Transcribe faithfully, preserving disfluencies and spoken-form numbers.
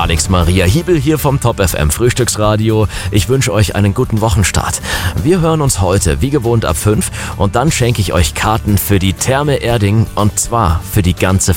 Alex Maria Hiebel hier vom Top F M Frühstücksradio. Ich wünsche euch einen guten Wochenstart. Wir hören uns heute wie gewohnt ab fünf und dann schenke ich euch Karten für die Therme Erding und zwar für die ganze